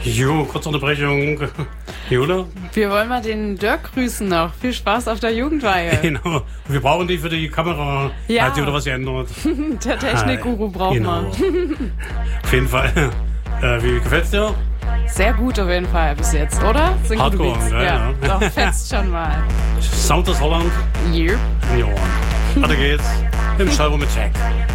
Jo, kurze Unterbrechung. Jule? Wir wollen mal den Dirk grüßen noch. Viel Spaß auf der Jugendweihe. Genau. Wir brauchen die für die Kamera. Ja. Hat sich wieder was geändert? Der Technikguru braucht genau. man. Auf jeden Fall. Wie gefällt's dir? Sehr gut auf jeden Fall bis jetzt, oder? Sind gute Hardcore, Beats. ja. Doch, fetzt schon mal. Sound aus Holland. Yep. Ja. Weiter geht's. Im Schallraum mit Jack.